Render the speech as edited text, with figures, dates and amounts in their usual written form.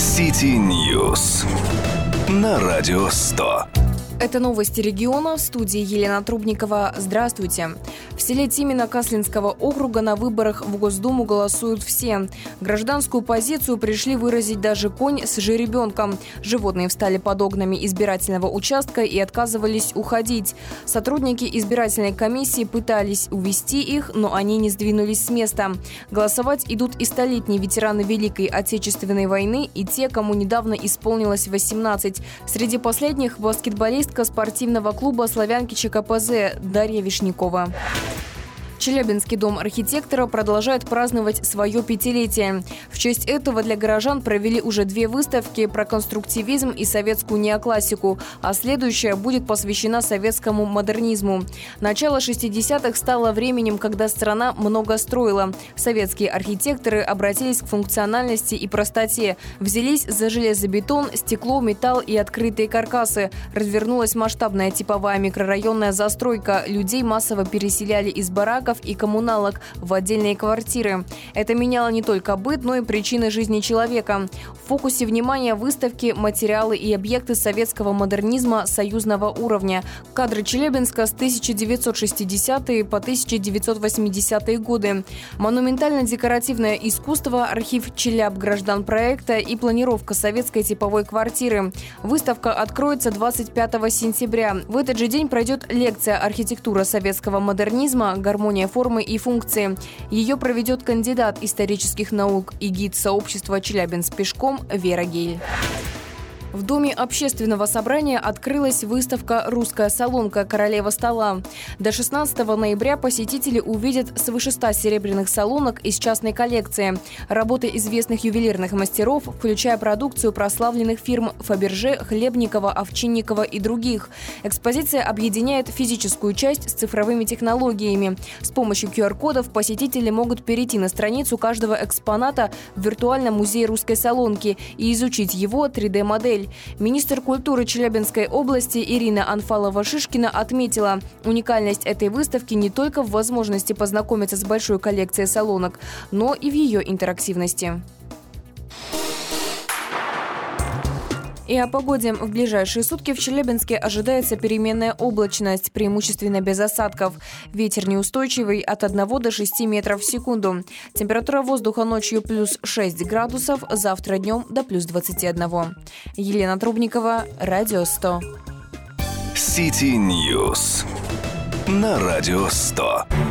City News на Радио 100. Это новости региона. В студии Елена Трубникова. Здравствуйте. В селе Тимино Каслинского округа на выборах в Госдуму голосуют все. Гражданскую позицию пришли выразить даже конь с жеребенком. Животные встали под окнами избирательного участка и отказывались уходить. Сотрудники избирательной комиссии пытались увести их, но они не сдвинулись с места. Голосовать идут и столетние ветераны Великой Отечественной войны, и те, кому недавно исполнилось 18. Среди последних баскетболист спортивного клуба «Славянки» ЧКПЗ Дарья Вишнякова. Челябинский дом архитектора продолжает праздновать свое 5-летие. В честь этого для горожан провели уже 2 выставки про конструктивизм и советскую неоклассику, а следующая будет посвящена советскому модернизму. Начало 60-х стало временем, когда страна много строила. Советские архитекторы обратились к функциональности и простоте, взялись за железобетон, стекло, металл и открытые каркасы. Развернулась масштабная типовая микрорайонная застройка. Людей массово переселяли из бараков и коммуналок в отдельные квартиры. Это меняло не только быт, но и причины жизни человека. В фокусе внимания выставки материалы и объекты советского модернизма союзного уровня. Кадры Челябинска с 1960-е по 1980-е годы. Монументально-декоративное искусство, архив Челябгражданпроекта и планировка советской типовой квартиры. Выставка откроется 25 сентября. В этот же день пройдет лекция «Архитектура советского модернизма. Гармония формы и функции». Ее проведет кандидат исторических наук и гид сообщества «Челябинск пешком» Вера Гейль. В Доме общественного собрания открылась выставка «Русская солонка. Королева стола». До 16 ноября посетители увидят свыше 100 серебряных солонок из частной коллекции. Работы известных ювелирных мастеров, включая продукцию прославленных фирм Фаберже, Хлебникова, Овчинникова и других. Экспозиция объединяет физическую часть с цифровыми технологиями. С помощью QR-кодов посетители могут перейти на страницу каждого экспоната в виртуальном музее русской солонки и изучить его 3D-модель. Министр культуры Челябинской области Ирина Анфалова-Шишкина отметила, уникальность этой выставки не только в возможности познакомиться с большой коллекцией солонок, но и в ее интерактивности. И о погоде. В ближайшие сутки в Челябинске ожидается переменная облачность, преимущественно без осадков. Ветер неустойчивый от 1 до 6 метров в секунду. Температура воздуха ночью плюс 6 градусов, завтра днем до плюс 21. Елена Трубникова, Радио 100. City News на Радио 100.